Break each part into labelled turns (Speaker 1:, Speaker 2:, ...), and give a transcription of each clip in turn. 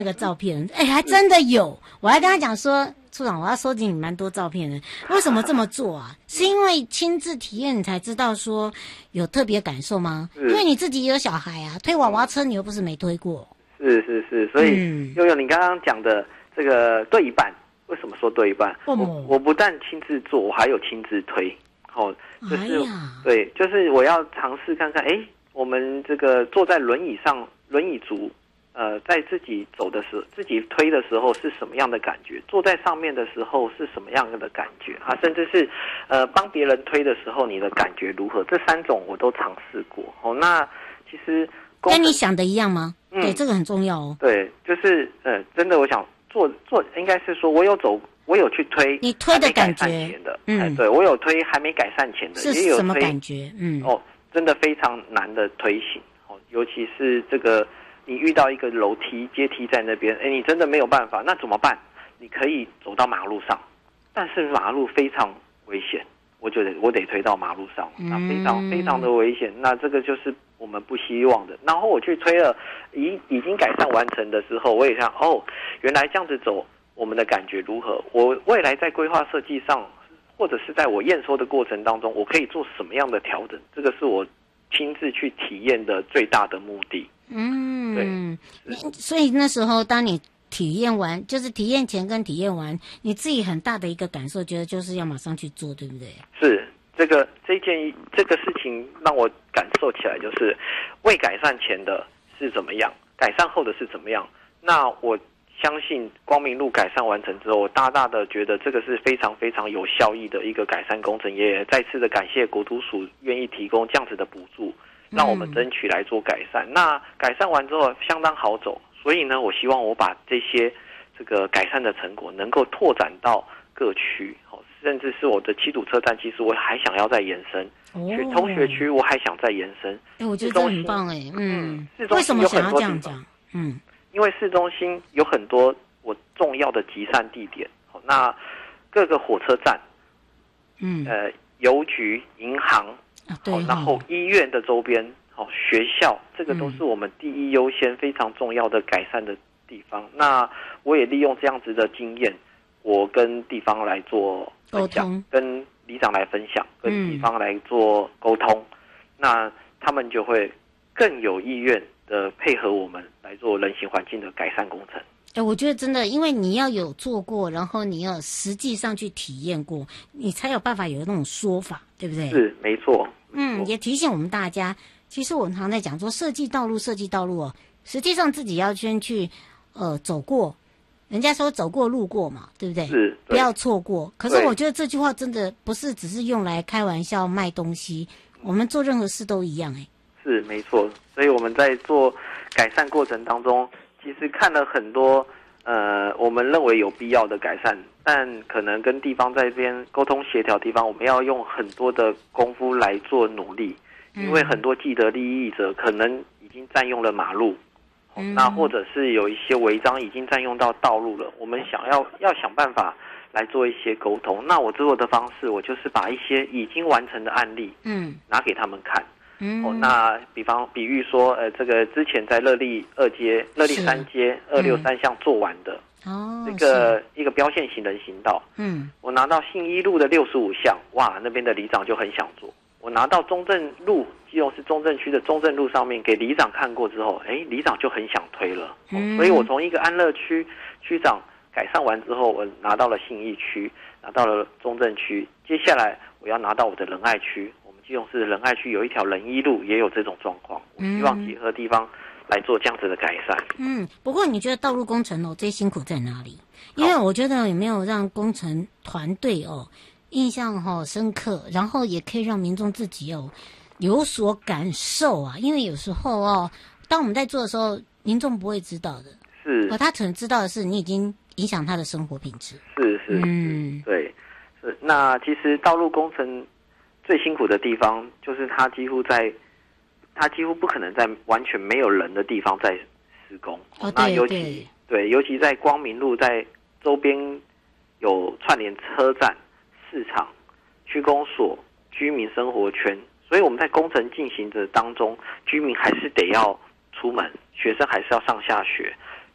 Speaker 1: 那个照片，还真的有。我还跟他讲说，处长，我要收集你蛮多照片的，为什么这么做啊？是因为亲自体验你才知道说有特别感受吗？因为你自己也有小孩啊，推娃娃车你又不是没推过。
Speaker 2: 是，所以悠悠，你刚刚讲的这个对一半，为什么说对一半？我不但亲自做，我还有亲自推。就是对，就是我要尝试看看，我们这个坐在轮椅上，轮椅族，在自己走的时候，自己推的时候是什么样的感觉？坐在上面的时候是什么样的感觉啊？甚至是帮别人推的时候，你的感觉如何？这3种我都尝试过。那其实
Speaker 1: 跟你想的一样吗？对，这个很重要哦。
Speaker 2: 对，就是真的，我想做，应该是说我有去推，
Speaker 1: 你推的感觉，
Speaker 2: 对，我有推还没改善前的，
Speaker 1: 是
Speaker 2: 也有推
Speaker 1: 什么感觉？
Speaker 2: 真的非常难的推行尤其是这个你遇到一个楼梯阶梯在那边，你真的没有办法，那怎么办？你可以走到马路上，但是马路非常危险，我觉得我得推到马路上，那非常非常的危险，那这个就是我们不希望的。然后我去推了，已经改善完成的时候，我也想原来这样子走，我们的感觉如何？我未来在规划设计上，或者是在我验收的过程当中，我可以做什么样的调整？这个是我亲自去体验的最大的目的。对。
Speaker 1: 所以那时候当你体验完，就是体验前跟体验完，你自己很大的一个感受，觉得就是要马上去做，对不对？
Speaker 2: 是，这个事情让我感受起来，就是未改善前的是怎么样，改善后的是怎么样。那我相信光明路改善完成之后，我大大的觉得这个是非常非常有效益的一个改善工程，也再次的感谢国土署愿意提供这样子的补助，让我们争取来做改善。那改善完之后相当好走，所以呢，我希望我把这个改善的成果能够拓展到各区，甚至是我的七堵车站，其实我还想要再延伸，同学区我还想再延伸。
Speaker 1: 我觉得这很棒为什么想要这样讲？
Speaker 2: 因为市中心有很多我重要的集散地点，那各个火车站，邮局、银行，然后医院的周边，学校，这个都是我们第一优先非常重要的改善的地方。那我也利用这样子的经验，我跟地方来做分享，跟里长来分享，跟地方来做沟通，那他们就会更有意愿的配合我们来做人行环境的改善工程。
Speaker 1: 我觉得真的，因为你要有做过，然后你要实际上去体验过，你才有办法有那种说法，对不对？
Speaker 2: 是，没错。
Speaker 1: 也提醒我们大家，其实我们常在讲说设计道路实际上自己要先去走过，人家说走过路过嘛，对不对？
Speaker 2: 是，
Speaker 1: 不要错过。可是我觉得这句话真的不是只是用来开玩笑卖东西，我们做任何事都一样
Speaker 2: 是没错。所以我们在做改善过程当中，其实看了很多我们认为有必要的改善，但可能跟地方在这边沟通协调地方，我们要用很多的功夫来做努力，因为很多既得利益者可能已经占用了马路，那或者是有一些违章已经占用到道路了，我们要想办法来做一些沟通。那我做的方式，我就是把一些已经完成的案例拿给他们看。那比喻说，这个之前在乐利2街、乐利3街263巷做完的，一个标线型人行道，我拿到信义路的65巷，哇，那边的里长就很想做。我拿到中正路，基隆市中正区的中正路上面给里长看过之后，里长就很想推了。所以我从一个安乐区区长改善完之后，我拿到了信义区，拿到了中正区，接下来我要拿到我的仁爱区。基隆市仁爱区有一条仁一路也有这种状况，我希望结合地方来做这样子的改善。
Speaker 1: 不过你觉得道路工程最辛苦在哪里？因为我觉得有没有让工程团队印象深刻，然后也可以让民众自己有所感受啊。因为有时候当我们在做的时候，民众不会知道的，
Speaker 2: 是
Speaker 1: 他可能知道的是你已经影响他的生活品质。
Speaker 2: 是，对，是。那其实道路工程最辛苦的地方就是它几乎不可能在完全没有人的地方在施工。那尤其在光明路，在周边有串联车站、市场、区公所、居民生活圈，所以我们在工程进行的当中，居民还是得要出门，学生还是要上下学。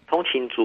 Speaker 2: 通勤族